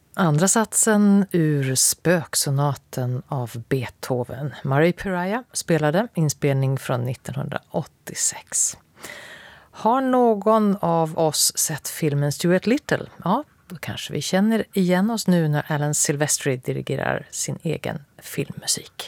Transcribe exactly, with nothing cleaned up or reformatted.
Andra satsen ur Spöksonaten av Beethoven. Murray Pariah spelade, inspelning från nittonhundraåttiosex. Har någon av oss sett filmen Stuart Little? Ja, då kanske vi känner igen oss nu när Alan Silvestri dirigerar sin egen filmmusik.